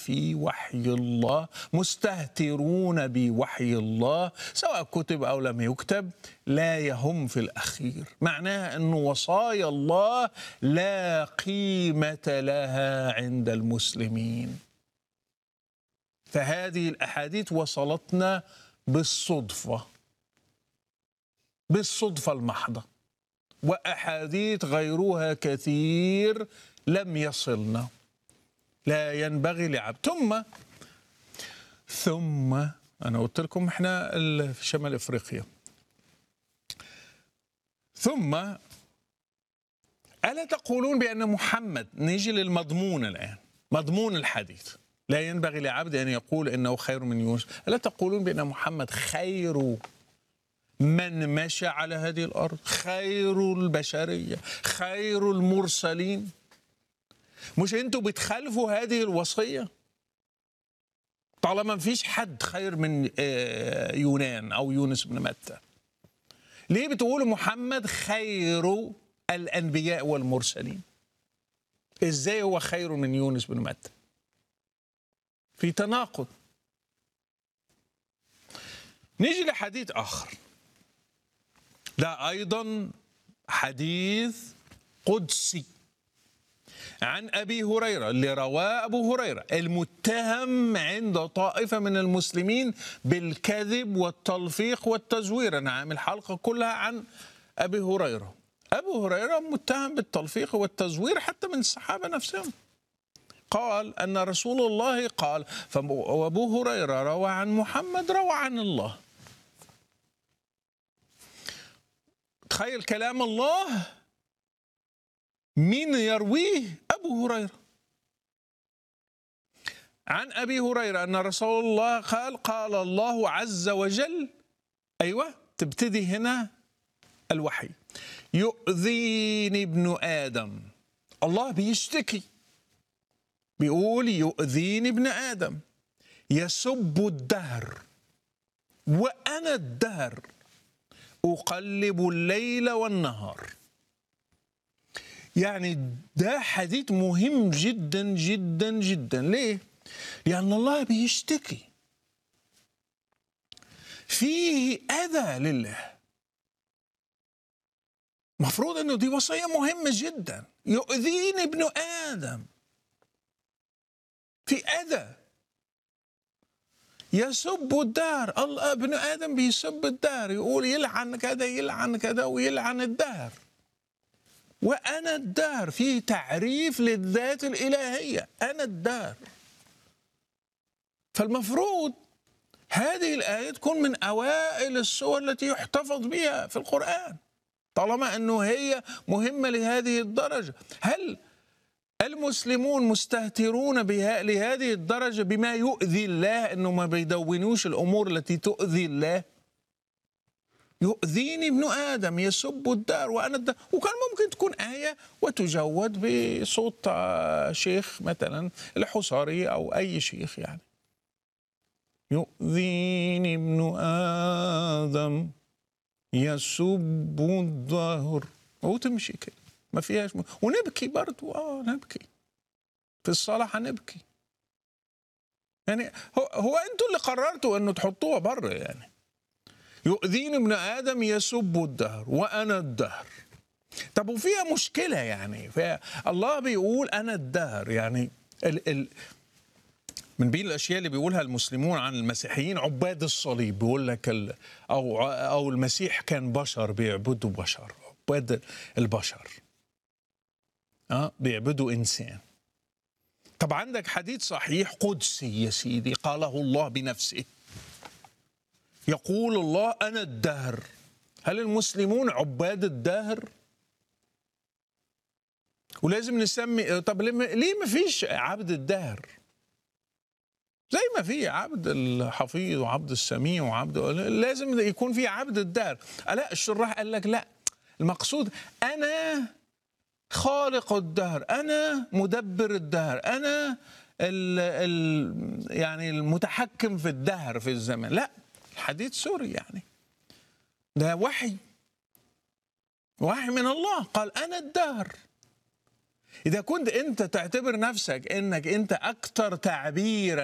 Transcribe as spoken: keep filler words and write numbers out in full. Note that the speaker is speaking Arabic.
في وحي الله، مستهترون بوحي الله سواء كتب أو لم يكتب، لا يهم في الأخير. معناها أن وصايا الله لا قيمة لها عند المسلمين. فهذه الأحاديث وصلتنا بالصدفة، بالصدفة المحضة، وأحاديث غيرها كثير لم يصلنا. لا ينبغي لعبد. ثم ثم أنا قلت لكم إحنا في شمال إفريقيا. ثم ألا تقولون بأن محمد، نيجي للمضمون الآن، مضمون الحديث، لا ينبغي لعبد أن يقول إنه خير من يونس. ألا تقولون بأن محمد خير من مشى على هذه الأرض، خير البشرية، خير المرسلين؟ مش أنتوا بتخالفوا هذه الوصية؟ طالما ما فيش حد خير من يونان أو يونس بن متى، ليه بتقولوا محمد خير الأنبياء والمرسلين؟ إزاي هو خير من يونس بن متى؟ في تناقض. نيجي لحديث آخر، ده أيضا حديث قدسي عن أبي هريرة، اللي رواه أبو هريرة المتهم عند طائفة من المسلمين بالكذب والتلفيق والتزوير. أنا عامل حلقة كلها عن أبي هريرة. أبو هريرة متهم بالتلفيق والتزوير حتى من الصحابة نفسهم. قال أن رسول الله قال، وأبو هريرة روى عن محمد روى عن الله. تخيل كلام الله مين يرويه؟ أبو هريرة. عن أبي هريرة أن رسول الله قال قال الله عز وجل، أيوة تبتدي هنا الوحي، يؤذيني ابن آدم. الله بيشتكي، بيقول يؤذيني ابن آدم، يسب الدهر وأنا الدهر، أقلب الليل والنهار. يعني ده حديث مهم جدا جدا جدا. ليه؟ لأن الله بيشتكي، فيه أذى لله. مفروض أنه دي وصية مهمة جدا. يؤذيني ابن آدم، في أذى، يسب الدهر. الله ابن آدم بيسب الدهر، يقول يلعن كذا يلعن كذا ويلعن الدهر. وأنا الدهر، فيه تعريف للذات الإلهية، أنا الدهر. فالمفروض هذه الآية تكون من أوائل السور التي يحتفظ بها في القرآن، طالما أنه هي مهمة لهذه الدرجة. هل المسلمون مستهترون بها لهذه الدرجة بما يؤذي الله، أنه ما بيدونوش الأمور التي تؤذي الله؟ يؤذيني ابن آدم، يسب الدار وأنا الدار. وكان ممكن تكون آية وتجود بصوت شيخ مثلا الحصاري أو أي شيخ، يعني يؤذيني ابن آدم يسب الدهر، وتمشي كده ما فيهاش م... ونبكي برضو، اه نبكي في الصلاة، هنبكي. يعني هو, هو انتوا اللي قررتوا انه تحطوها بره. يعني يؤذيني ابن آدم يسب الدهر وأنا الدهر. طب وفيها مشكلة يعني، فيها الله بيقول أنا الدهر. يعني ال ال من بين الأشياء اللي بيقولها المسلمون عن المسيحيين عباد الصليب، بيقول لك ال أو أو المسيح كان بشر بيعبدوا بشر، عباد البشر اه بيعبدوا إنسان. طب عندك حديث صحيح قدسي يا سيدي قاله الله بنفسه، يقول الله أنا الدهر. هل المسلمون عباد الدهر؟ ولازم نسمي. طب ليه ما فيش عبد الدهر؟ زي ما في عبد الحفيظ وعبد السميع وعبد، لازم يكون في عبد الدهر. لا، الشراح قال لك لا، المقصود أنا خالق الدهر، أنا مدبر الدهر، أنا ال ال يعني المتحكم في الدهر في الزمن. لا، الحديث سوري، يعني ده وحي، وحي من الله. قال أنا الدهر. إذا كنت أنت تعتبر نفسك أنك أنت أكثر تعبيرا